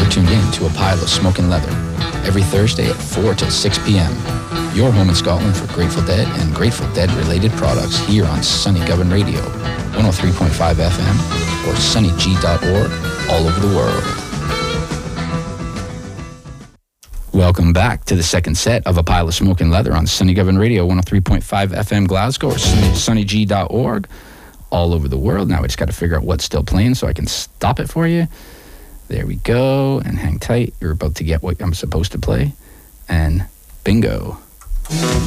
You're tuned in to A Pile of Smoking Leather every Thursday at 4 till 6 p.m. Your home in Scotland for Grateful Dead and Grateful Dead related products here on Sunny Govan Radio, 103.5 FM or sunnyg.org all over the world. Welcome back to the second set of A Pile of Smoking Leather on Sunny Govan Radio, 103.5 FM Glasgow or sunnyg.org all over the world. Now we just got to figure out what's still playing so I can stop it for you. There we go, and hang tight. You're about to get what I'm supposed to play, and bingo.